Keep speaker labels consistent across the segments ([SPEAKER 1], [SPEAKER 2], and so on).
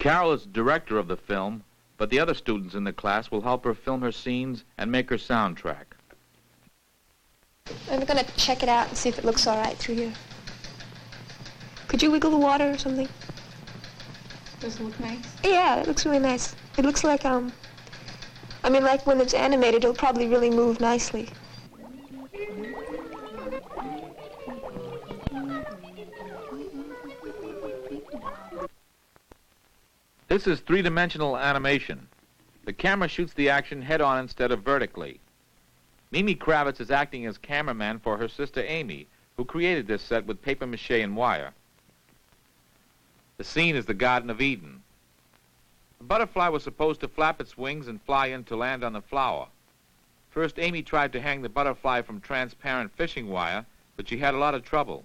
[SPEAKER 1] Carol is the director of the film, but the other students in the class will help her film her scenes and make her soundtrack.
[SPEAKER 2] I'm going to check it out and see if it looks all right through here. Could you wiggle the water or something?
[SPEAKER 3] Does it look nice?
[SPEAKER 2] Yeah, it looks really nice. It looks like, like when it's animated, it'll probably really move nicely.
[SPEAKER 1] This is three-dimensional animation. The camera shoots the action head-on instead of vertically. Mimi Kravitz is acting as cameraman for her sister Amy, who created this set with papier-mâché and wire. The scene is the Garden of Eden. The butterfly was supposed to flap its wings and fly in to land on the flower. First, Amy tried to hang the butterfly from transparent fishing wire, but she had a lot of trouble.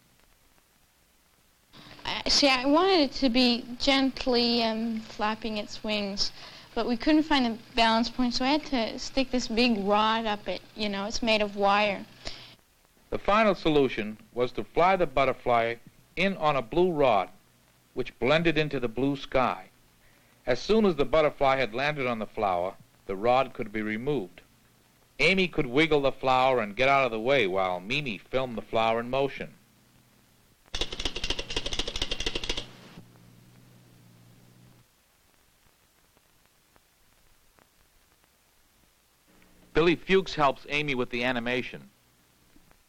[SPEAKER 3] See, I wanted it to be gently flapping its wings, but we couldn't find a balance point, so I had to stick this big rod up it. You know, it's made of wire.
[SPEAKER 1] The final solution was to fly the butterfly in on a blue rod, which blended into the blue sky. As soon as the butterfly had landed on the flower, the rod could be removed. Amy could wiggle the flower and get out of the way while Mimi filmed the flower in motion. Billy Fuchs helps Amy with the animation.